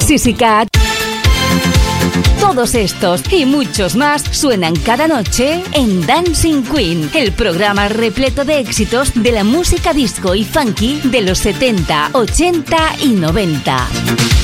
Sissy Cat. Todos estos y muchos más suenan cada noche en Dancing Queen, el programa repleto de éxitos de la música disco y funky de los 70, 80 y 90.